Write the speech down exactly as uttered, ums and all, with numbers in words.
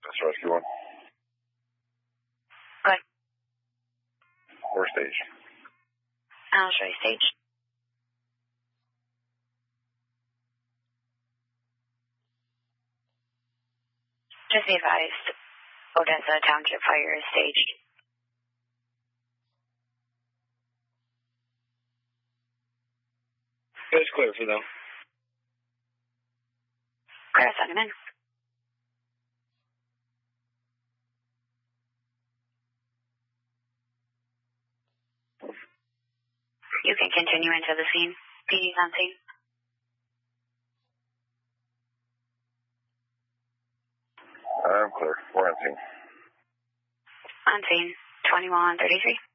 That's rescue one. Good. Or stage. I'll show you stage. Just be advised, Odessa Township Fire is staged. It's clear for them. Clear, send him in. You can continue into the scene. P D's on scene. I'm clear. We're on scene. On scene, twenty-one thirty-three.